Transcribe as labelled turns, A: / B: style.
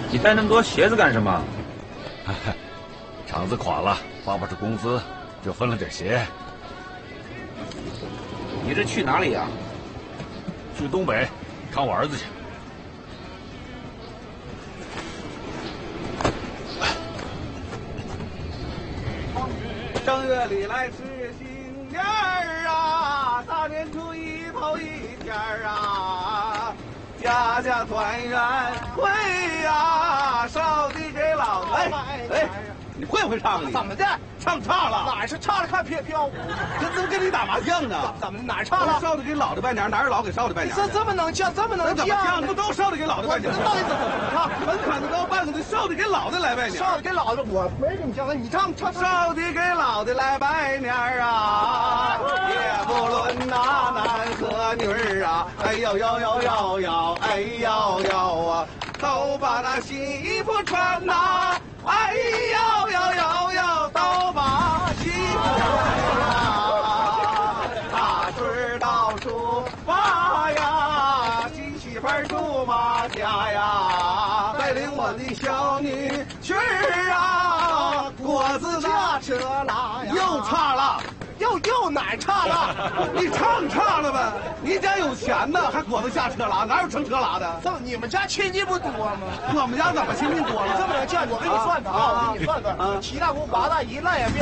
A: 你带那么多鞋子干什么？
B: 厂子垮了，发不出工资，就分了点鞋。
A: 你这去哪里呀？
B: 去东北看我儿子去。
C: 正月里来是新年儿啊，大年初一头一天儿啊，家家团圆会呀，烧的给老子。哎，你会不会唱啊？
D: 怎么的？
C: 唱差了？
D: 哪是差了？看飘舞，
C: 这跟你打麻将呢？
D: 怎么哪差了？
C: 烧的给老的拜年，哪是老给少的拜年？
D: 这么能犟，这么能
C: 怎么犟？不都烧的给老的拜年？
D: 到底怎么唱？
C: 门槛子高，半个的烧的给老的来拜年。
D: 烧的给老的，我没跟你犟，你唱。
C: 烧的给老的来拜年啊，也不论那男和女儿啊，哎呦呦呦呦呦，哎呦呦啊，都把那新衣服穿呐，哎呦呦呦呦，都把新衣服穿呐，大嘴到处发呀，新媳妇住马家呀，带领我的小女婿啊，果子
D: 下车啦呀！
C: 又差了。
D: 又哪差了？
C: 你唱差了呗？你家有钱呢，还果子下车拉，哪有乘车拉的？
D: 这你们家亲戚不多吗？
C: 我们家怎么亲戚多了？
D: 这么能犟，我给你算算啊，我给你算算，七大姑八大姨那也别。